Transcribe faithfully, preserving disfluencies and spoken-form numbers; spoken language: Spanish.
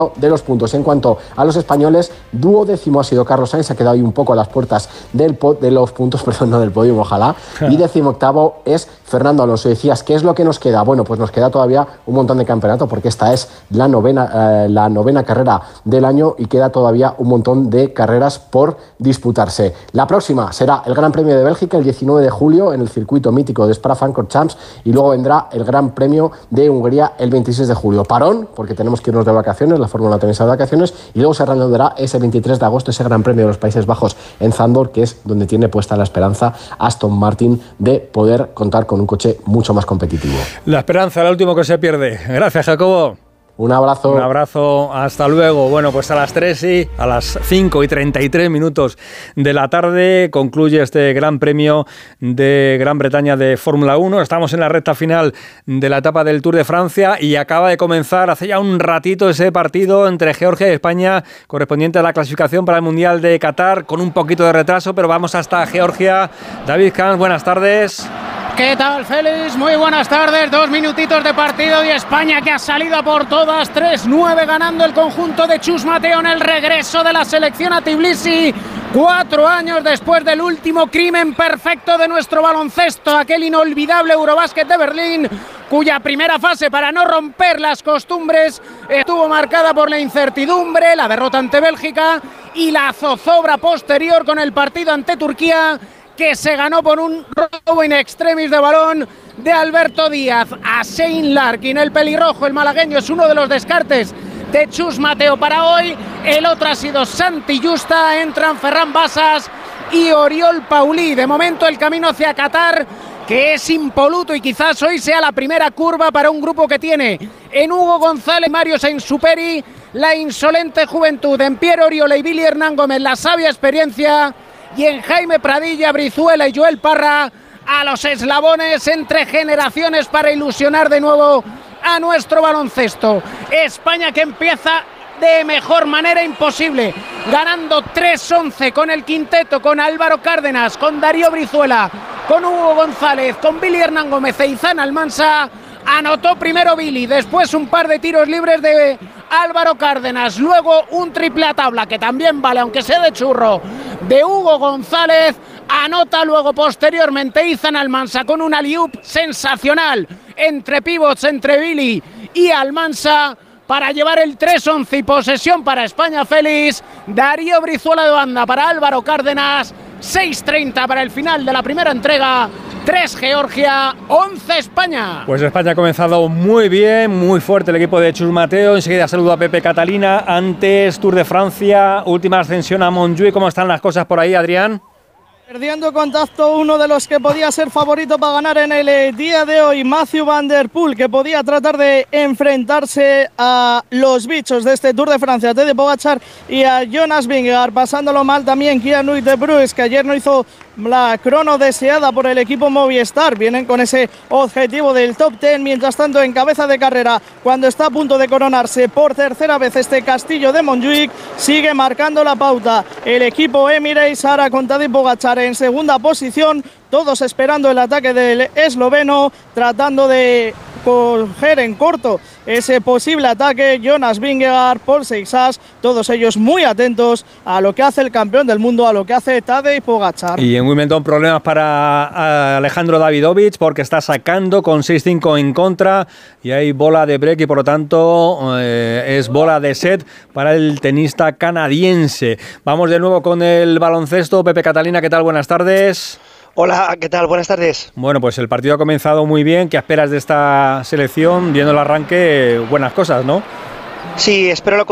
de los puntos. En cuanto a los españoles, duodécimo ha sido Carlos Sainz, se ha quedado ahí un poco a las puertas del po- de los puntos, perdón, no del podio, ojalá, y décimo octavo es Fernando Alonso. Decías, ¿qué es lo que nos queda? Bueno, pues nos queda todavía un montón de campeonato, porque esta es la novena, eh, la novena carrera del año y queda todavía un montón de carreras por disputarse. La próxima será el Gran Premio de Bélgica el diecinueve de julio en el circuito mítico de Spa-Francorchamps, y luego vendrá el Gran Premio de Hungría el veintiséis de julio. Parón, porque tenemos que irnos de vacaciones, la Fórmula también está de vacaciones, y luego se reanudará ese veintitrés de agosto ese Gran Premio de los Países Bajos en Zandvoort, que es donde tiene puesta la esperanza Aston Martin de poder contar con un coche mucho más competitivo. La esperanza, el último que se pierde. Gracias, Jacobo. Un abrazo. Un abrazo, hasta luego. Bueno, pues a las tres y a las cinco y treinta y tres minutos de la tarde concluye este Gran Premio de Gran Bretaña de Fórmula uno. Estamos en la recta final de la etapa del Tour de Francia y acaba de comenzar hace ya un ratito ese partido entre Georgia y España, correspondiente a la clasificación para el Mundial de Qatar, con un poquito de retraso, pero vamos hasta Georgia. David Camps, buenas tardes. ¿Qué tal, Félix? Muy buenas tardes. Dos minutitos de partido y España que ha salido a por todas. tres nueve ganando el conjunto de Chus Mateo en el regreso de la selección a Tbilisi. Cuatro años después del último crimen perfecto de nuestro baloncesto, aquel inolvidable Eurobásquet de Berlín, cuya primera fase, para no romper las costumbres, estuvo marcada por la incertidumbre, la derrota ante Bélgica y la zozobra posterior con el partido ante Turquía, que se ganó por un robo in extremis de balón de Alberto Díaz a Shane Larkin. El pelirrojo, el malagueño, es uno de los descartes de Chus Mateo para hoy. El otro ha sido Santi Justa, entran Ferran Basas y Oriol Paulí. De momento el camino hacia Qatar, que es impoluto, y quizás hoy sea la primera curva para un grupo que tiene en Hugo González y Mario Sainz-Superi la insolente juventud, en Pierre Oriol y Billy Hernán Gómez la sabia experiencia, y en Jaime Pradilla, Brizuela y Joel Parra a los eslabones entre generaciones para ilusionar de nuevo a nuestro baloncesto. España que empieza de mejor manera imposible, ganando tres once con el quinteto, con Álvaro Cárdenas, con Darío Brizuela, con Hugo González, con Billy Hernán Gómez e Izan Almansa. Anotó primero Billy, después un par de tiros libres de Álvaro Cárdenas, luego un triple a tabla, que también vale, aunque sea de churro, de Hugo González. Anota luego posteriormente Izan Almansa con un alley-oop sensacional entre pivots, entre Billy y Almansa, para llevar el tres once y posesión para España. Félix, Darío Brizuela de banda para Álvaro Cárdenas, seis treinta para el final de la primera entrega. tres Georgia, once España. Pues España ha comenzado muy bien, muy fuerte el equipo de Chus Mateo. Enseguida saludo a Pepe Catalina. Antes Tour de Francia, última ascensión a Montjuïc. ¿Cómo están las cosas por ahí, Adrián? Perdiendo contacto uno de los que podía ser favorito para ganar en el eh, día de hoy, Matthew Van Der Poel, que podía tratar de enfrentarse a los bichos de este Tour de Francia, Tadej Pogačar y a Jonas Vingegaard. Pasándolo mal también Kianui de Bruce, que ayer no hizo la crono deseada por el equipo Movistar. Vienen con ese objetivo del top diez. Mientras tanto, en cabeza de carrera, cuando está a punto de coronarse por tercera vez este Castillo de Montjuïc, sigue marcando la pauta el equipo Emirates, ahora con Tadej Pogačar en segunda posición, todos esperando el ataque del esloveno, tratando de coger en corto ese posible ataque. Jonas Vingegaard, Paul Seixas, todos ellos muy atentos a lo que hace el campeón del mundo, a lo que hace Tadej Pogačar. Y en Wimbledon problemas para Alejandro Davidovich, porque está sacando con seis cinco en contra y hay bola de break, y por lo tanto eh, es bola de set para el tenista canadiense. Vamos de nuevo con el baloncesto. Pepe Catalina, ¿qué tal? Buenas tardes. Hola, ¿qué tal? Buenas tardes. Bueno, pues el partido ha comenzado muy bien. ¿Qué esperas de esta selección? Viendo el arranque, buenas cosas, ¿no? Sí, espero lo